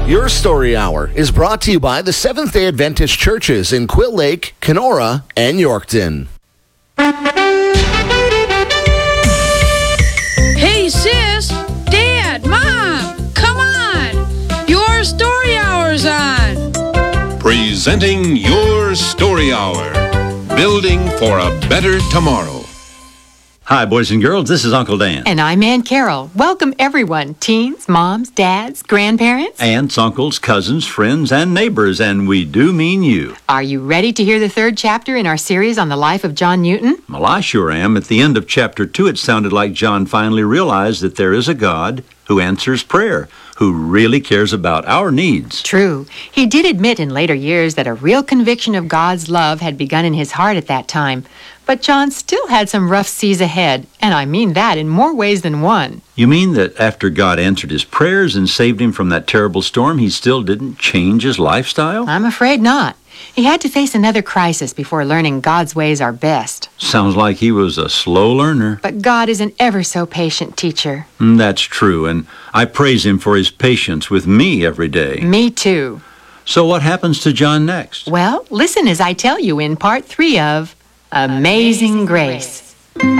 Your Story Hour is brought to you by the Seventh-day Adventist churches in Quill Lake, Kenora, and Yorkton. Hey, sis, Dad, Mom, come on. Your Story Hour's on. Presenting Your Story Hour. Building for a better tomorrow. Hi, boys and girls. This is Uncle Dan. And I'm Aunt Carol. Welcome, everyone. Teens, moms, dads, grandparents. Aunts, uncles, cousins, friends, and neighbors, and we do mean you. Are you ready to hear the third chapter in our series on the life of John Newton? Well, I sure am. At the end of chapter 2, it sounded like John finally realized that there is a God who answers prayer, who really cares about our needs. True. He did admit in later years that a real conviction of God's love had begun in his heart at that time. But John still had some rough seas ahead, and I mean that in more ways than one. You mean that after God answered his prayers and saved him from that terrible storm, he still didn't change his lifestyle? I'm afraid not. He had to face another crisis before learning God's ways are best. Sounds like he was a slow learner. But God is an ever so patient teacher. That's true, and I praise him for his patience with me every day. Me too. So what happens to John next? Well, listen as I tell you in part 3 of Amazing Grace.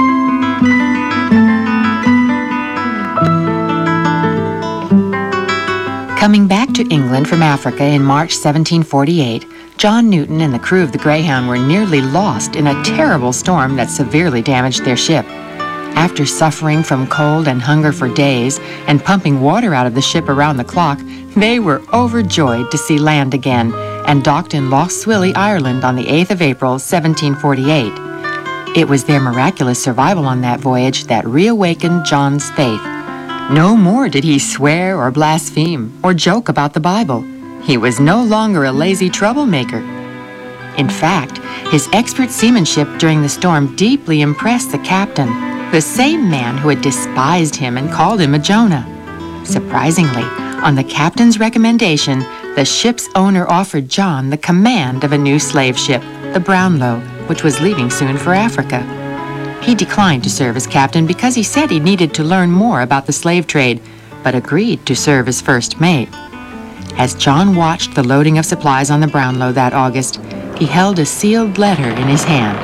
Coming back to England from Africa in March 1748, John Newton and the crew of the Greyhound were nearly lost in a terrible storm that severely damaged their ship. After suffering from cold and hunger for days and pumping water out of the ship around the clock, they were overjoyed to see land again and docked in Lough Swilly, Ireland on the 8th of April, 1748. It was their miraculous survival on that voyage that reawakened John's faith. No more did he swear or blaspheme or joke about the Bible. He was no longer a lazy troublemaker. In fact, his expert seamanship during the storm deeply impressed the captain, the same man who had despised him and called him a Jonah. Surprisingly, on the captain's recommendation, the ship's owner offered John the command of a new slave ship, the Brownlow, which was leaving soon for Africa. He declined to serve as captain because he said he needed to learn more about the slave trade, but agreed to serve as first mate. As John watched the loading of supplies on the Brownlow that August, he held a sealed letter in his hand.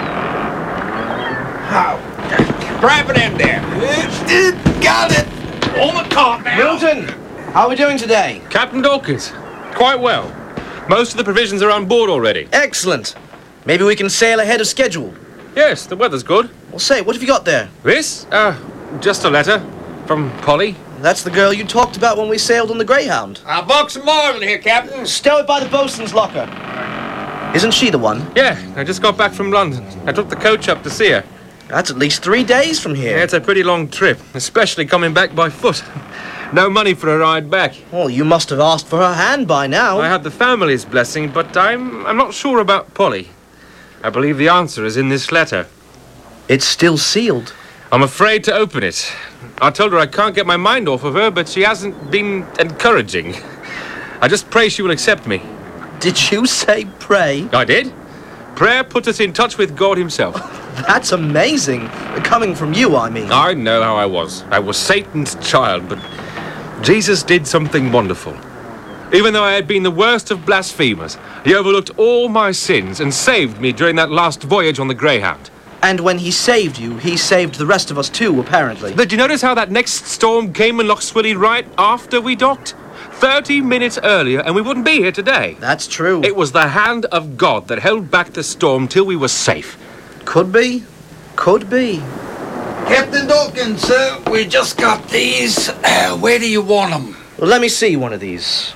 Wrap it in there. Got it! On the cart now. Milton, how are we doing today? Captain Dawkins, quite well. Most of the provisions are on board already. Excellent. Maybe we can sail ahead of schedule. Yes, the weather's good. Well, say, what have you got there? This? Just a letter from Polly. That's the girl you talked about when we sailed on the Greyhound. A box of marlin here, Captain. Stow it by the bosun's locker. Isn't she the one? Yeah, I just got back from London. I took the coach up to see her. That's at least 3 days from here. Yeah, it's a pretty long trip, especially coming back by foot. No money for a ride back. Well, you must have asked for her hand by now. I had the family's blessing, but I'm not sure about Polly. I believe the answer is in this letter. It's still sealed. I'm afraid to open it. I told her I can't get my mind off of her, but she hasn't been encouraging. I just pray she will accept me. Did you say pray? I did. Prayer put us in touch with God himself. That's amazing. Coming from you, I mean. I know how I was. I was Satan's child, but Jesus did something wonderful. Even though I had been the worst of blasphemers, he overlooked all my sins and saved me during that last voyage on the Greyhound. And when he saved you, he saved the rest of us too, apparently. Did you notice how that next storm came in Lough Swilly right after we docked? 30 minutes earlier, and we wouldn't be here today. That's true. It was the hand of God that held back the storm till we were safe. Could be. Could be. Captain Dawkins, sir, we just got these. Where do you want them? Well, let me see one of these.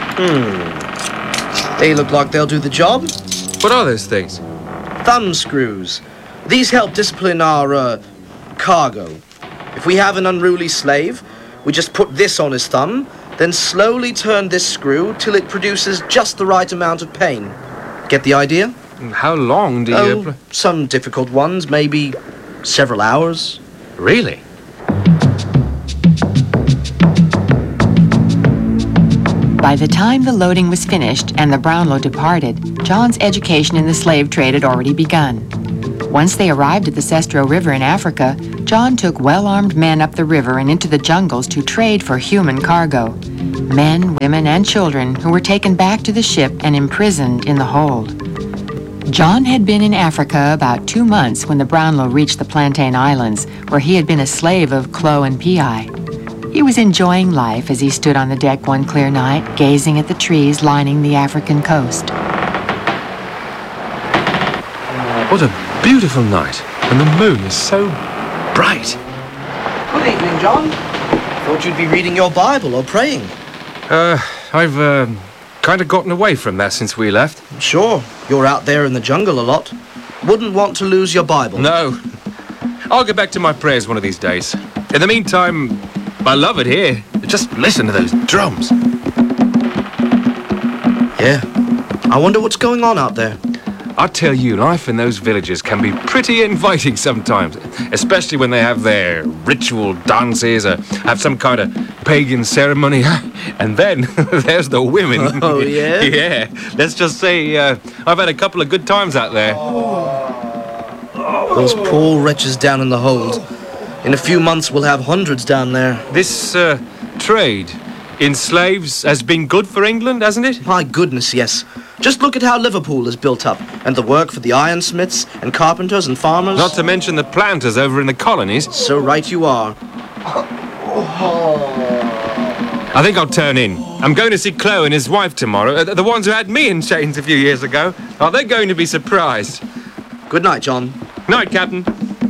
They look like they'll do the job. What are those things? Thumb screws. These help discipline our, cargo. If we have an unruly slave, we just put this on his thumb, then slowly turn this screw till it produces just the right amount of pain. Get the idea? How long do you... Some difficult ones, maybe several hours. Really? By the time the loading was finished and the Brownlow departed, John's education in the slave trade had already begun. Once they arrived at the Sestro River in Africa, John took well-armed men up the river and into the jungles to trade for human cargo. men, women, and children who were taken back to the ship and imprisoned in the hold. John had been in Africa about 2 months when the Brownlow reached the Plantain Islands, where he had been a slave of Chloe and Pi. He was enjoying life as he stood on the deck one clear night, gazing at the trees lining the African coast. What a beautiful night, and the moon is so bright. Good evening, John. Thought you'd be reading your Bible or praying. I've kind of gotten away from that since we left. Sure, you're out there in the jungle a lot. Wouldn't want to lose your Bible. No. I'll get back to my prayers one of these days. In the meantime, I love it here. Just listen to those drums. Yeah. I wonder what's going on out there. I tell you, life in those villages can be pretty inviting sometimes, especially when they have their ritual dances or have some kind of pagan ceremony. And then there's the women. Oh, yeah? Yeah. Let's just say I've had a couple of good times out there. Those poor wretches down in the hold. In a few months, we'll have hundreds down there. This trade in slaves has been good for England, hasn't it? My goodness, yes. Just look at how Liverpool is built up, and the work for the ironsmiths and carpenters and farmers. Not to mention the planters over in the colonies. So right you are. I think I'll turn in. I'm going to see Chloe and his wife tomorrow, the ones who had me in chains a few years ago. Oh, they're going to be surprised. Good night, John. Night, Captain.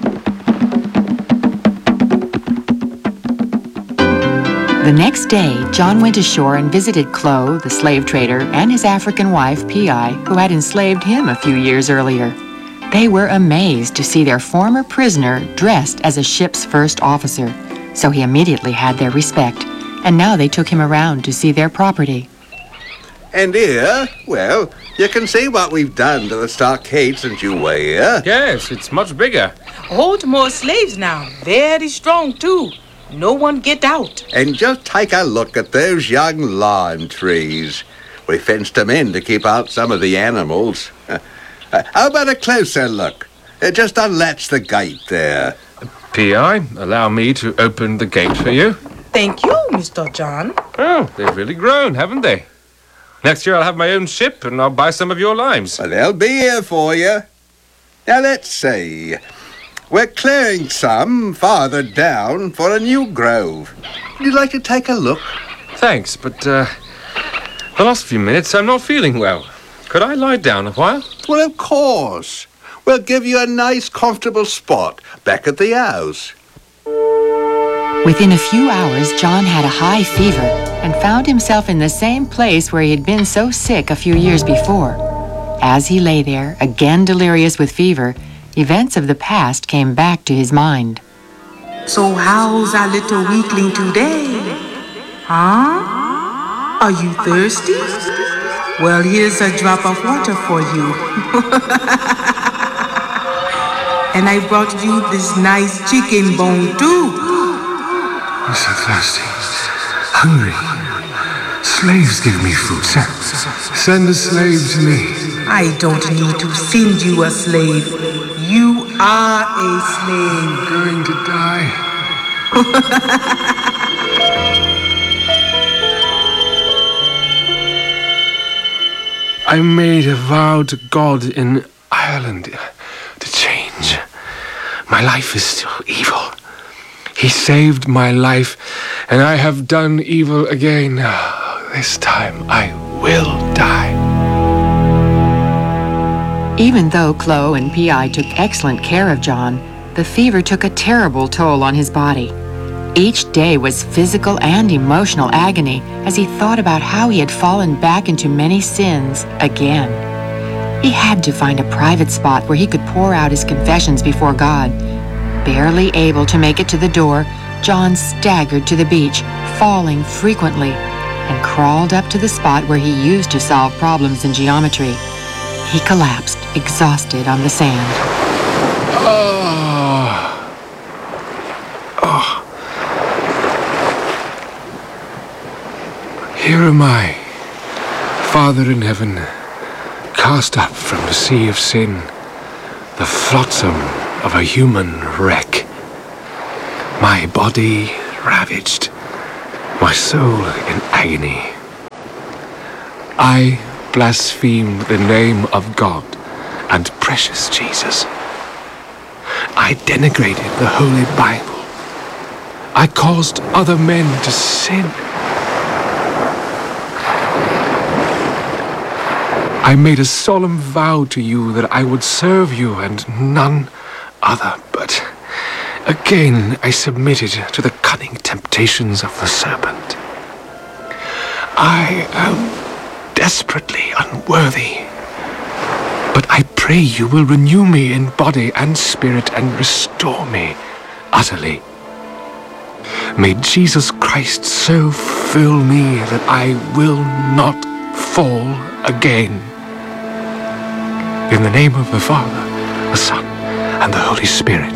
The next day, John went ashore and visited Chloe, the slave trader, and his African wife, Pi, who had enslaved him a few years earlier. They were amazed to see their former prisoner dressed as a ship's first officer, so he immediately had their respect, and now they took him around to see their property. And here, well, you can see what we've done to the stockade since you were here. Yes, it's much bigger. Hold more slaves now. Very strong, too. No one get out. And just take a look at those young lime trees. We fenced them in to keep out some of the animals. How about a closer look? Just unlatch the gate there. P.I., allow me to open the gate for you. Thank you, Mr. John. Oh, they've really grown, haven't they? Next year I'll have my own ship and I'll buy some of your limes. Well, they'll be here for you. Now, let's see. We're clearing some farther down for a new grove. Would you like to take a look? Thanks, but the last few minutes I'm not feeling well. Could I lie down a while? Well, of course. We'll give you a nice, comfortable spot back at the house. Within a few hours, John had a high fever and found himself in the same place where he had been so sick a few years before. As he lay there, again delirious with fever, events of the past came back to his mind. So how's our little weakling today? Huh? Are you thirsty? Well, here's a drop of water for you. And I brought you this nice chicken bone, too. I'm so thirsty. Hungry. Slaves give me food. Send a slave to me. I don't need to send you a slave. You are a slave. I'm going to die. I made a vow to God in Ireland to change. My life is still evil. He saved my life, and I have done evil again. This time I will die. Even though Chloe and Pi took excellent care of John, the fever took a terrible toll on his body. Each day was physical and emotional agony as he thought about how he had fallen back into many sins again. He had to find a private spot where he could pour out his confessions before God. Barely able to make it to the door, John staggered to the beach, falling frequently, and crawled up to the spot where he used to solve problems in geometry. He collapsed, exhausted, on the sand. Here am I, Father in heaven, cast up from the sea of sin, the flotsam of a human wreck. My body ravaged, my my soul in agony. I blasphemed the name of God and precious Jesus. I denigrated the Holy Bible. I caused other men to sin. I made a solemn vow to you that I would serve you and none other, but again I submitted to the cunning temptations of the serpent. I am desperately unworthy, but I pray you will renew me in body and spirit and restore me utterly. May Jesus Christ so fill me that I will not fall again. In the name of the Father, the Son, and the Holy Spirit.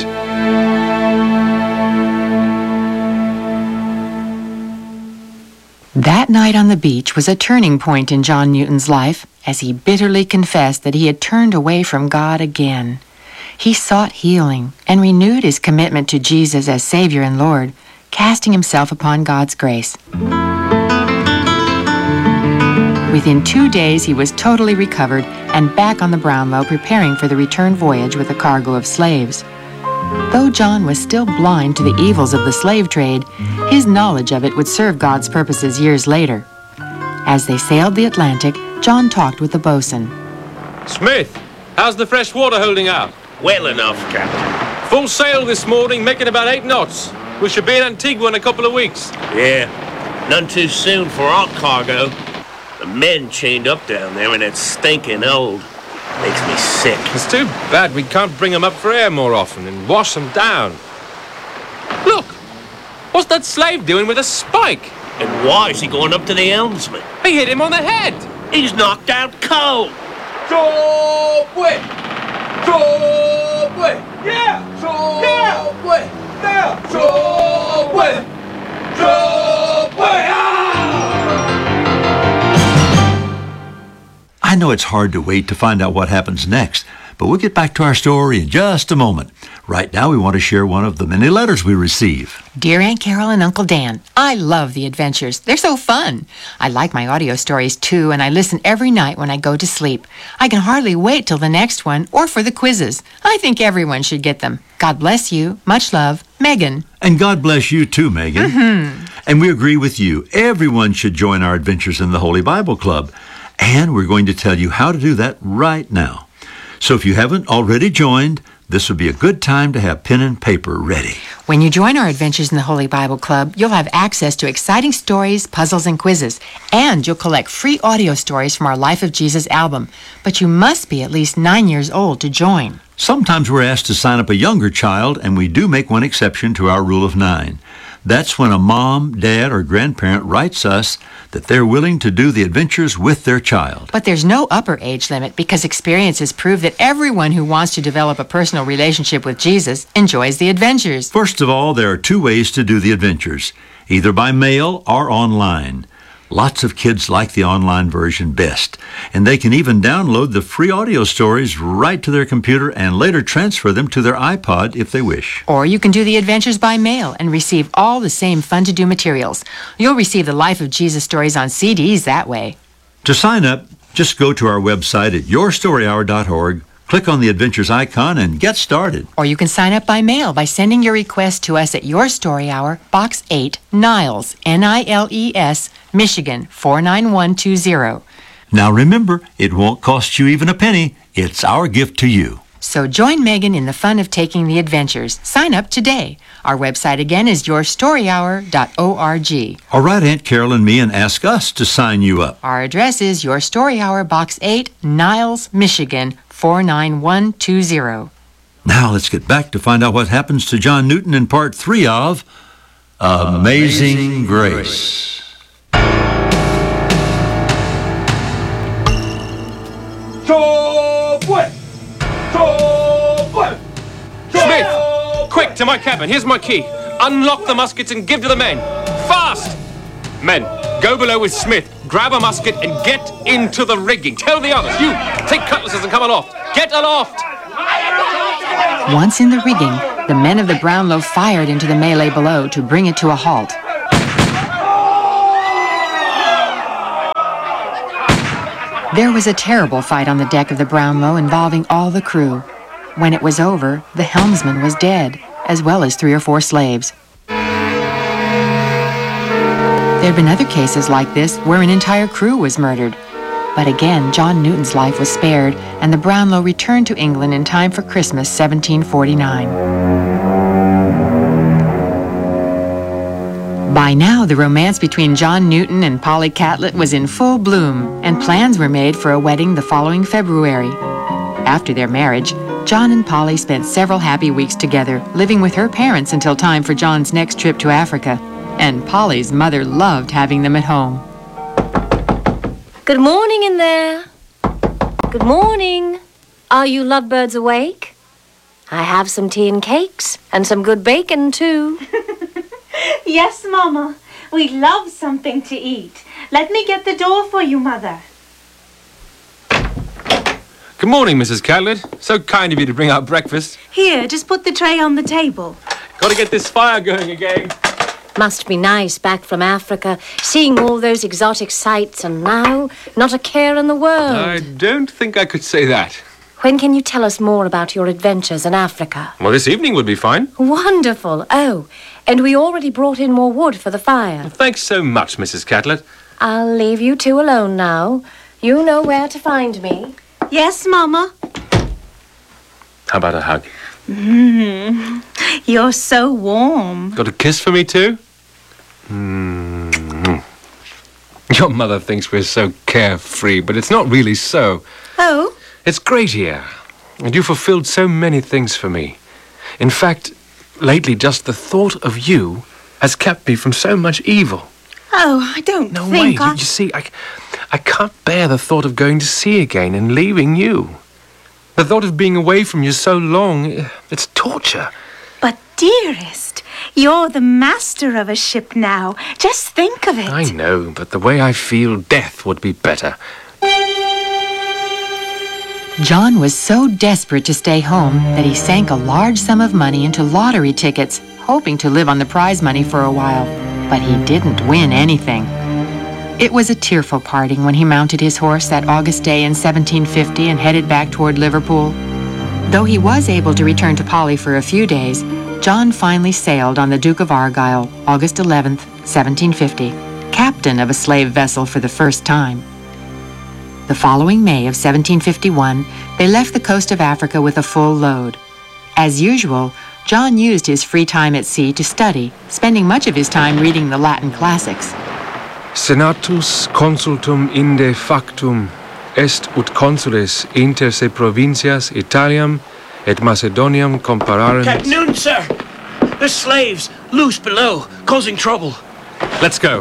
That night on the beach was a turning point in John Newton's life as he bitterly confessed that he had turned away from God again. He sought healing and renewed his commitment to Jesus as Savior and Lord, casting himself upon God's grace. Within 2 days, he was totally recovered and back on the Brownlow preparing for the return voyage with a cargo of slaves. Though John was still blind to the evils of the slave trade, his knowledge of it would serve God's purposes years later. As they sailed the Atlantic, John talked with the bosun. Smith, how's the fresh water holding out? Well enough, Captain. Full sail this morning, making about 8 knots. We should be in Antigua in a couple of weeks. Yeah, none too soon for our cargo. The men chained up down there in that stinking hold. Makes me sick. It's too bad we can't bring them up for air more often and wash them down. Look! What's that slave doing with a spike? And why is he going up to the helmsman? He hit him on the head! He's knocked out cold! Subway! Subway! Yeah! Subway! Yeah! Subway! Subway! I know it's hard to wait to find out what happens next, but we'll get back to our story in just a moment. Right now, we want to share one of the many letters we receive. Dear Aunt Carol and Uncle Dan, I love the adventures. They're so fun. I like my audio stories, too, and I listen every night when I go to sleep. I can hardly wait till the next one or for the quizzes. I think everyone should get them. God bless you. Much love, Megan. And God bless you, too, Megan. Mm-hmm. And we agree with you. Everyone should join our Adventures in the Holy Bible Club. And we're going to tell you how to do that right now. So if you haven't already joined, this would be a good time to have pen and paper ready. When you join our Adventures in the Holy Bible Club, you'll have access to exciting stories, puzzles, and quizzes. And you'll collect free audio stories from our Life of Jesus album. But you must be at least 9 years old to join. Sometimes we're asked to sign up a younger child, and we do make one exception to our rule of 9. That's when a mom, dad, or grandparent writes us that they're willing to do the adventures with their child. But there's no upper age limit because experiences prove that everyone who wants to develop a personal relationship with Jesus enjoys the adventures. First of all, there are 2 ways to do the adventures, either by mail or online. Lots of kids like the online version best, and they can even download the free audio stories right to their computer and later transfer them to their iPod if they wish. Or you can do the adventures by mail and receive all the same fun-to-do materials. You'll receive the Life of Jesus stories on CDs that way. To sign up, just go to our website at yourstoryhour.org, click on the Adventures icon, and get started. Or you can sign up by mail by sending your request to us at Your Story Hour, Box 8, Niles, Niles, Michigan, 49120. Now remember, it won't cost you even a penny. It's our gift to you. So join Megan in the fun of taking the adventures. Sign up today. Our website again is yourstoryhour.org. All right, Aunt Carol and me, and ask us to sign you up. Our address is Your Story Hour, Box 8, Niles, Michigan, 49120. Now let's get back to find out what happens to John Newton in part 3 of Amazing Grace. Smith, quick to my cabin. Here's my key. Unlock the muskets and give to the men. Fast! Men, go below with Smith. Grab a musket and get into the rigging. Tell the others, you, take cutlasses and come aloft. Get aloft! Once in the rigging, the men of the Brownlow fired into the melee below to bring it to a halt. There was a terrible fight on the deck of the Brownlow involving all the crew. When it was over, the helmsman was dead, as well as 3 or 4 slaves. There had been other cases like this where an entire crew was murdered. But again, John Newton's life was spared, and the Brownlow returned to England in time for Christmas 1749. By now, the romance between John Newton and Polly Catlett was in full bloom, and plans were made for a wedding the following February. After their marriage, John and Polly spent several happy weeks together, living with her parents until time for John's next trip to Africa. And Polly's mother loved having them at home. Good morning in there. Good morning. Are you lovebirds awake? I have some tea and cakes, and some good bacon, too. Yes, Mama. We love something to eat. Let me get the door for you, Mother. Good morning, Mrs. Catlett. So kind of you to bring out breakfast. Here, just put the tray on the table. Got to get this fire going again. Must be nice back from Africa, seeing all those exotic sights, and now not a care in the world. I don't think I could say that. When can you tell us more about your adventures in Africa? Well, this evening would be fine. Wonderful. Oh, and we already brought in more wood for the fire. Well, thanks so much, Mrs. Catlett. I'll leave you two alone now. You know where to find me. Yes, Mama. How about a hug? You're so warm. Got a kiss for me, too? Your mother thinks we're so carefree, but it's not really so. Oh? It's great here, and you fulfilled so many things for me. In fact, lately just the thought of you has kept me from so much evil. Oh, I don't No, think wait, you see, I can't bear the thought of going to sea again and leaving you. The thought of being away from you so long, it's torture. But, dearest, you're the master of a ship now. Just think of it. I know, but the way I feel, death would be better. John was so desperate to stay home that he sank a large sum of money into lottery tickets, hoping to live on the prize money for a while. But he didn't win anything. It was a tearful parting when he mounted his horse that August day in 1750 and headed back toward Liverpool. Though he was able to return to Polly for a few days, John finally sailed on the Duke of Argyll, August 11th, 1750, captain of a slave vessel for the first time. The following May of 1751, they left the coast of Africa with a full load. As usual, John used his free time at sea to study, spending much of his time reading the Latin classics. Senatus consultum inde factum est ut consules inter se provincias Italiam et Macedoniam compararem. Captain Newton, sir! There's slaves loose below, causing trouble. Let's go.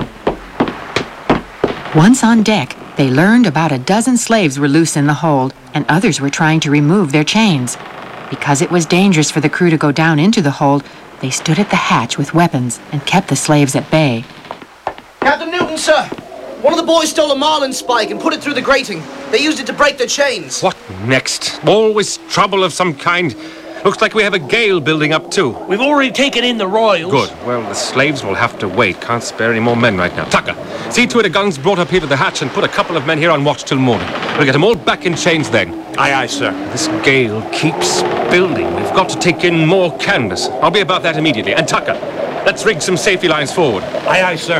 Once on deck, they learned about a dozen slaves were loose in the hold, and others were trying to remove their chains. Because it was dangerous for the crew to go down into the hold, they stood at the hatch with weapons and kept the slaves at bay. Captain Newton, sir! One of the boys stole a marlin spike and put it through the grating. They used it to break their chains. What next? Always trouble of some kind. Looks like we have a gale building up, too. We've already taken in the royals. Good. Well, the slaves will have to wait. Can't spare any more men right now. Tucker, see to it a gun's brought up here to the hatch and put a couple of men here on watch till morning. We'll get them all back in chains then. Aye, aye, sir. This gale keeps building. We've got to take in more canvas. I'll be about that immediately. And Tucker, let's rig some safety lines forward. Aye, aye, sir.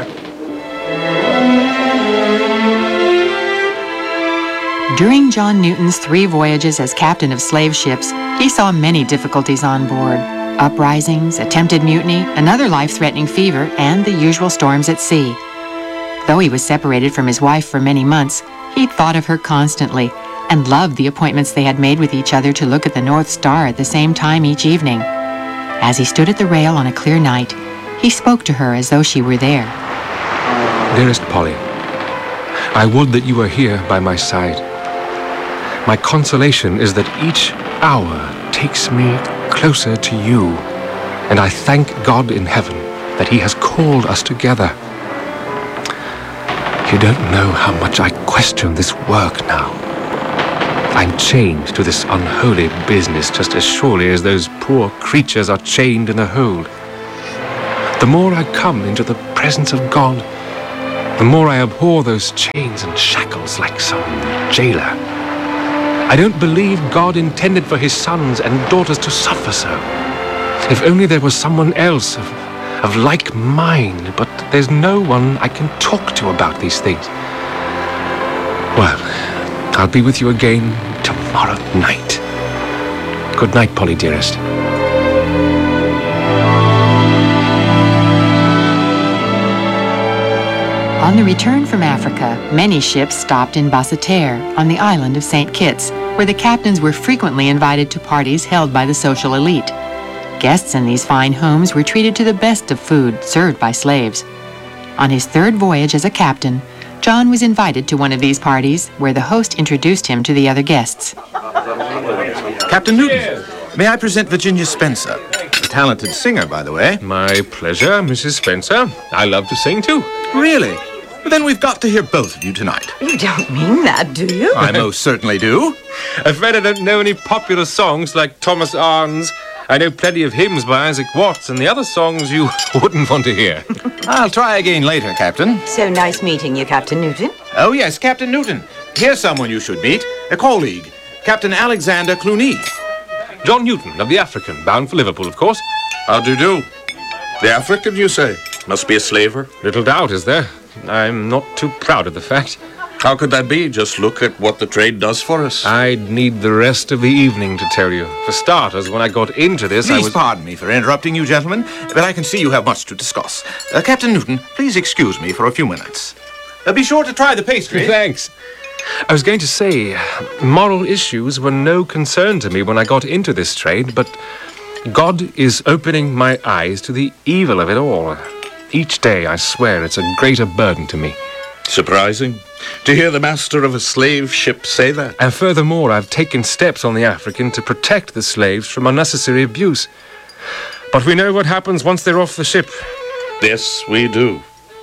During John Newton's 3 voyages as captain of slave ships, he saw many difficulties on board. Uprisings, attempted mutiny, another life-threatening fever, and the usual storms at sea. Though he was separated from his wife for many months, he thought of her constantly and loved the appointments they had made with each other to look at the North Star at the same time each evening. As he stood at the rail on a clear night, he spoke to her as though she were there. Dearest Polly, I would that you were here by my side. My consolation is that each hour takes me closer to you, and I thank God in heaven that He has called us together. You don't know how much I question this work now. I'm chained to this unholy business just as surely as those poor creatures are chained in a hold. The more I come into the presence of God, the more I abhor those chains and shackles like some jailer. I don't believe God intended for his sons and daughters to suffer so. If only there was someone else of like mind, but there's no one I can talk to about these things. Well, I'll be with you again tomorrow night. Good night, Polly, dearest. On the return from Africa, many ships stopped in Basseterre on the island of St. Kitts, where the captains were frequently invited to parties held by the social elite. Guests in these fine homes were treated to the best of food served by slaves. On his third voyage as a captain, John was invited to one of these parties, where the host introduced him to the other guests. Captain Newton, may I present Virginia Spencer? A talented singer, by the way. My pleasure, Mrs. Spencer. I love to sing, too. Really? Then we've got to hear both of you tonight. You don't mean that, do you? I most certainly do. Afraid I don't know any popular songs like Thomas Arne's. I know plenty of hymns by Isaac Watts, and the other songs you wouldn't want to hear. I'll try again later, Captain. So nice meeting you, Captain Newton. Oh, yes, Captain Newton. Here's someone you should meet. A colleague, Captain Alexander Cluny. John Newton of the African, bound for Liverpool, of course. How do you do? The African, you say? Must be a slaver. Little doubt, is there? I'm not too proud of the fact. How could that be? Just look at what the trade does for us. I'd need the rest of the evening to tell you. For starters, when I got into this, Please pardon me for interrupting you, gentlemen, but I can see you have much to discuss. Captain Newton, please excuse me for a few minutes. Be sure to try the pastry. Thanks. I was going to say, moral issues were no concern to me when I got into this trade, but God is opening my eyes to the evil of it all. Each day, I swear, it's a greater burden to me. Surprising to hear the master of a slave ship say that. And furthermore, I've taken steps on the African to protect the slaves from unnecessary abuse. But we know what happens once they're off the ship. Yes, we do.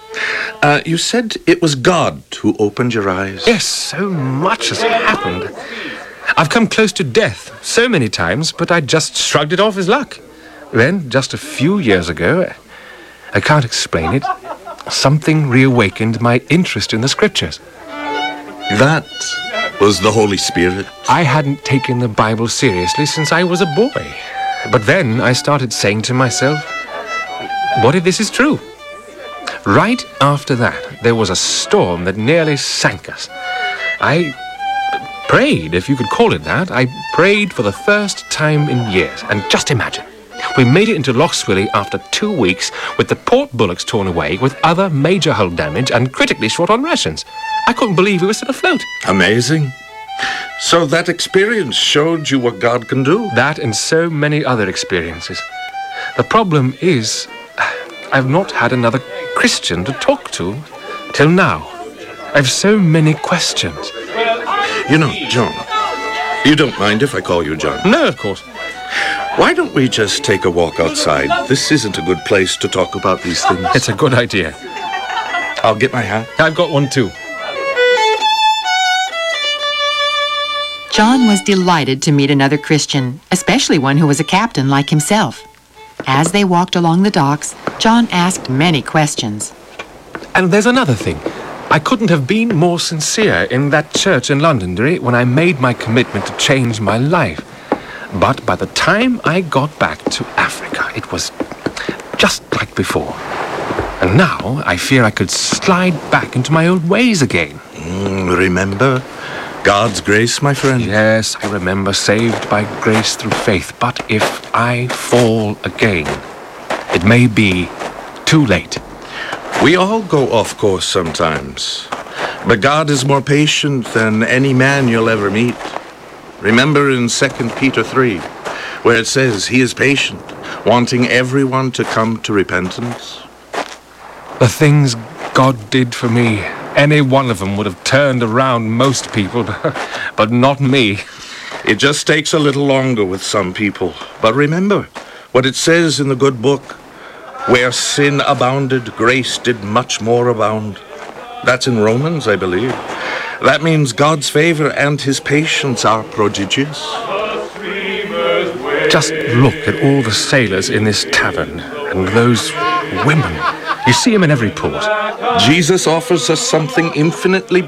You said it was God who opened your eyes? Yes, so much has happened. I've come close to death so many times, but I just shrugged it off as luck. Then, just a few years ago, I can't explain it, something reawakened my interest in the scriptures. That was the Holy Spirit? I hadn't taken the Bible seriously since I was a boy. But then I started saying to myself, what if this is true? Right after that, there was a storm that nearly sank us. I prayed, if you could call it that. I prayed for the first time in years. And just imagine, we made it into Loch Swilly after 2 weeks with the port bulwarks torn away, with other major hull damage and critically short on rations. I couldn't believe we were still afloat. Amazing. So that experience showed you what God can do? That and so many other experiences. The problem is, I've not had another Christian to talk to till now. I've so many questions. You know, John, you don't mind if I call you John? No, of course. Why don't we just take a walk outside? This isn't a good place to talk about these things. It's a good idea. I'll get my hat. I've got one too. John was delighted to meet another Christian, especially one who was a captain like himself. As they walked along the docks, John asked many questions. And there's another thing. I couldn't have been more sincere in that church in Londonderry when I made my commitment to change my life. But by the time I got back to Africa, it was just like before. And now I fear I could slide back into my old ways again. Remember God's grace, my friend? Yes, I remember, saved by grace through faith. But if I fall again, it may be too late. We all go off course sometimes. But God is more patient than any man you'll ever meet. Remember in 2 Peter 3, where it says he is patient, wanting everyone to come to repentance. The things God did for me, any one of them would have turned around most people, but not me. It just takes a little longer with some people. But remember what it says in the good book, where sin abounded, grace did much more abound. That's in Romans, I believe. That means God's favor and his patience are prodigious. Just look at all the sailors in this tavern and those women. You see him in every port. Jesus offers us something infinitely